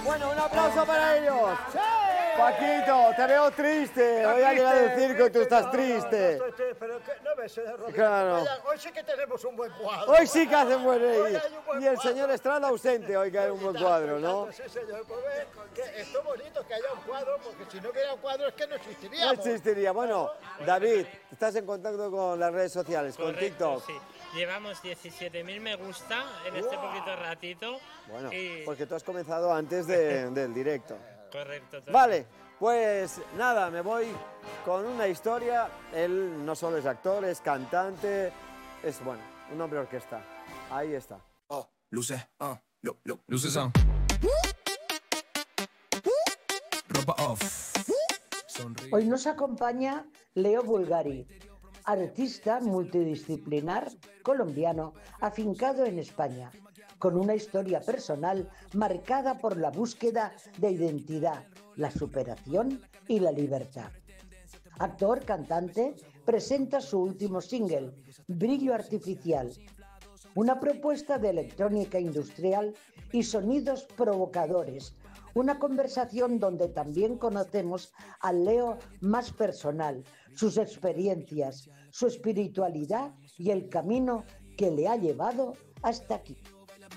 Bueno, un aplauso para ellos. Paquito, te veo triste. Hoy ha llegado el circo y tú estás triste. No estoy triste, pero no me sé de Rodrigo. Claro. Vaya, hoy sí que tenemos un buen cuadro. Hoy sí que hacen buen Hoy reír. hay un buen Y el cuadro. señor Estrada ausente hoy que hay un buen cuadro, ¿no? Sí, señor. Pues ve que esto es bonito que haya un cuadro, porque si no hubiera un cuadro es que no No existiríamos. existiría. Bueno, David, estás en contacto con las redes sociales, con Correcto, TikTok. sí. Llevamos 17.000 me gusta en este poquito ratito. Bueno, y... porque tú has comenzado antes del directo. Correcto. Vale, pues nada, me voy con una historia. Él no solo es actor, es cantante, es, bueno, un hombre orquesta. Ahí está. Luces, luces on. Ropa off. Hoy nos acompaña Leo Bulgari, artista multidisciplinar colombiano afincado en España, con una historia personal marcada por la búsqueda de identidad, la superación y la libertad. Actor, cantante, presenta su último single, Brillo Artificial, una propuesta de electrónica industrial y sonidos provocadores, una conversación donde también conocemos al Leo más personal, sus experiencias, su espiritualidad y el camino que le ha llevado hasta aquí.